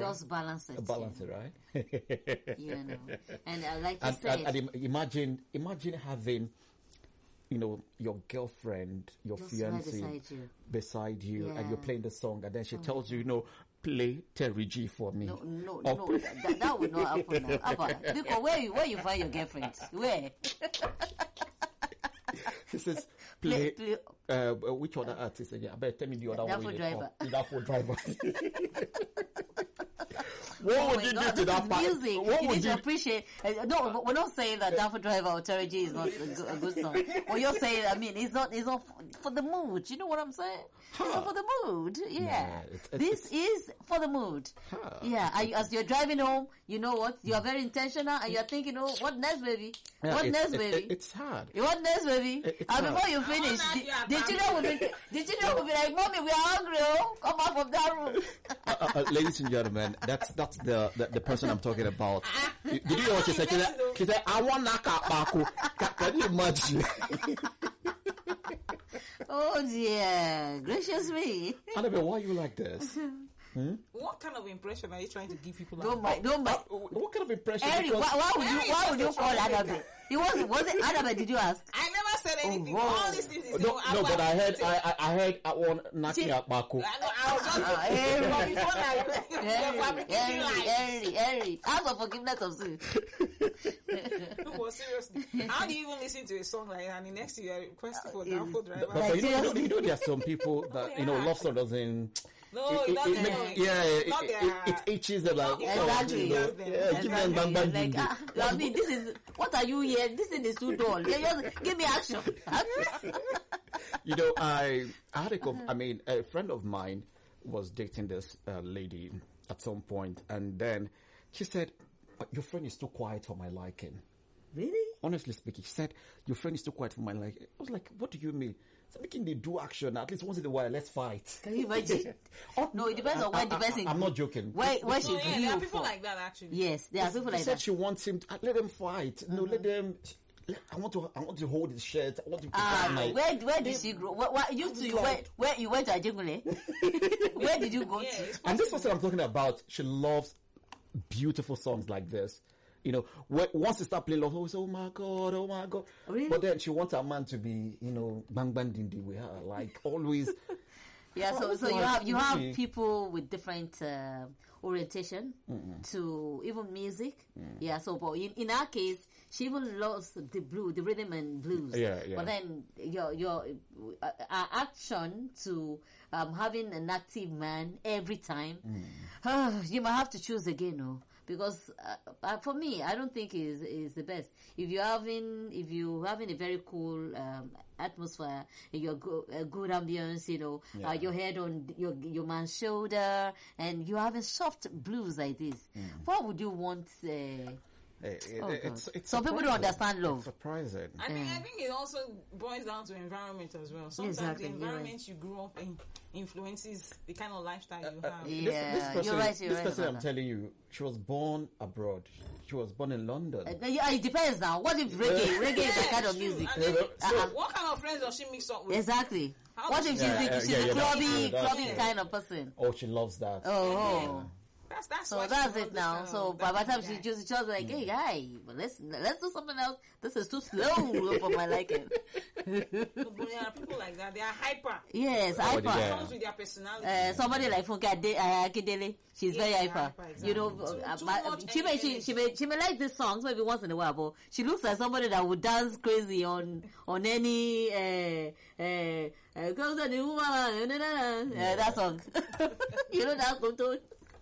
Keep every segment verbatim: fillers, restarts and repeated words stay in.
right? Just balance it. Balance yeah. it, right? You know, and uh, like you and, said, and, and imagine, imagine having, you know, your girlfriend, your just fiancé beside you. beside you, Yeah. and you're playing the song, and then she tells you, you know, play Terry G for me. No, no, Or no, play- that, that would not happen now. Abba, because where you where you find your girlfriend? Where? She says, Play- play, play- uh, uh, which other artist again? I better tell me the other Dafo one. Driver. Dafo Driver. What Oh would my you God, do to this that is part? music. What You would need to you? appreciate. Uh, no, we're not saying that Dafo Driver or Terry G is not a good, a good song. What you're saying, I mean, it's not. It's not f- for the mood. You know what I'm saying? It's not for the mood. Yeah, Nah, it's- it's- this is for the mood. Huh. Yeah, and you- as you're driving home, you know what? You are very intentional, and you're thinking, oh, what next, baby? Yeah, What it's, next, it- baby? it- it's hard. You want next, baby? It- it's And hard. before you finish, I the, want the that, children will be, the children will be like, "Mommy, we are hungry. Oh, come out from that room." uh, uh, uh, ladies and gentlemen, that's that's the, the the person I'm talking about. Did you hear what she said? She said, she said "I want naka baku." Can, can you imagine? Oh dear, gracious me! Annabelle, why are you like this? What kind of impression are you trying to give people? Don't like mind, don't mind. Uh, what kind of impression? Eric, Because- why, why would you, Eric why is would you just a call troublemaker. Annabelle? It wasn't, was it Annabelle? Did you ask? I never said anything. wow. All these things is no, I, no, was- but I heard, I, I, I heard I want naki See- baku. I, know, I was just Ah, Eric. but before now, you're Eric, fabricating Eric, lies. Eric, Eric, ask for forgiveness of sin. No, seriously. How do you even listen to a song like that and the next year you're requesting for Yeah. Dafo Driver? But, but Like, you, know, you, know, seriously? you know, there are some people that, you know, Yeah. love song doesn't. No, it, it doesn't. make- yeah, it, Not it, their- it, it itches them like, Yeah, oh, exactly. you know, yeah, give them bang bang Like, ding ding. ah, I mean, this is, what are you here? This thing is too dull. Yeah, just give me action. You know, I, I had a, conf- I mean, a friend of mine was dating this uh, lady at some point, and then she said, "But your friend is too quiet for my liking." Really? Honestly speaking, she said, "Your friend is too quiet for my liking." I was like, "What do you mean?" So making they do action at least once in a while. Let's fight. Can you imagine? Oh, No, it depends on where the person. I'm not joking. Where, where she No, yeah, there grew are people from. like that actually. Yes, there are people She like said that. she wants him. To, uh, let them fight. No, let them. I want to. I want to hold his shirt. I want him to Ah, buy my. where where did she grow? Where, where, you two, you went where you went to Ajigule? Where did you go Yeah, to? it's And this person I'm talking about, she loves beautiful songs like this. You know, wh- once she start playing love, oh, oh my God, oh my God. Really? But then she wants a man to be, you know, bang bang ding ding with her, like always. Yeah, so Oh, so you God, have you have really? people with different uh, orientation to even music. Yeah, so but in, in our case, she even loves the blue, the rhythm and blues. Yeah, yeah. But then your your uh, our action to um, having an active man every time, you might have to choose again, no. Because uh, uh, for me, I don't think is is the best. If you're having if you having a very cool um, atmosphere, you're go, a good ambience, you know, Yeah. uh, your head on your your man's shoulder, and you're having soft blues like this. What would you want? Uh, It- it- Oh, it's, God. it's Some people don't surprising. understand love. It's surprising. I think I think it also boils down to environment as well. Sometimes Exactly, the you're environment you grew up in influences the kind of lifestyle you have. yeah. This, this person, you're right, you're this right person about I'm that. telling you, she was born abroad. She was born in London. uh, yeah, it depends now. What if reggae? Reggae is a Yeah, kind of it's true. music. And then, Yeah, so uh-uh. what kind of friends does she mix up with? Exactly. How What does if she- she's Yeah, the, yeah, she's yeah, a yeah, that's clubby, true, that's clubby true. kind of person? Oh, she loves that. Oh, oh. That's that's So why she that's wants it this now. kind So of- by the that time kind she of just she was like, hey guy, but let's let's do something else. This is too slow for my liking. guy. No, but there are people like that. They are hyper. Yes, Oh, hyper. yeah. It comes with their personality. Uh, somebody like Funke Ade- uh, Akindele, she's Yeah, very hyper. hyper, exactly. You know, Too- uh, too but much she may she, energy. she may she may like these songs maybe once in a while, but she looks like somebody that would dance crazy on on any uh uh, uh comes on the woman uh, na, na, na, uh, that song. You know that song.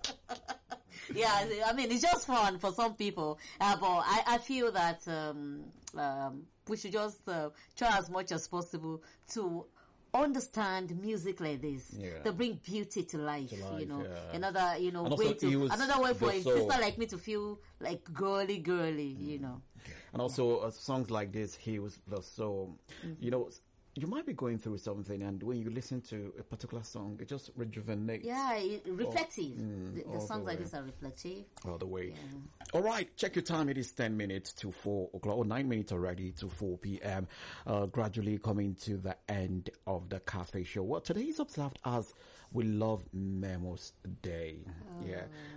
Yeah, I mean it's just fun for some people, uh, but I, I feel that um, um, we should just uh, try as much as possible to understand music like this, Yeah. to bring beauty to life. To life, you know, yeah. another you know And also way to use another way for the a soul. sister like me to feel like girly, girly. You know, And also uh, songs like this, he was the soul. You know, you might be going through something, and when you listen to a particular song, it just rejuvenates yeah, it, reflective. mm, the, all the the songs like way. this are reflective. all the way. All right, check your time. It is ten minutes to four o'clock, or nine minutes already to four p.m. Uh, gradually coming to the end of the cafe show. Well, today is observed as We Love Memos Day. Yeah.